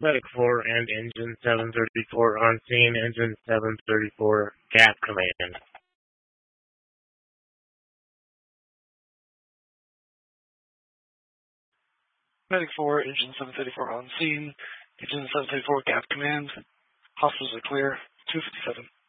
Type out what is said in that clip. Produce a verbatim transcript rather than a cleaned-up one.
Medic four and Engine seven thirty-four on scene. Engine seven thirty-four, gap command. Medic four, Engine seven thirty-four on scene. Engine seven thirty-four, gap command. Hospitals are clear. two fifty-seven.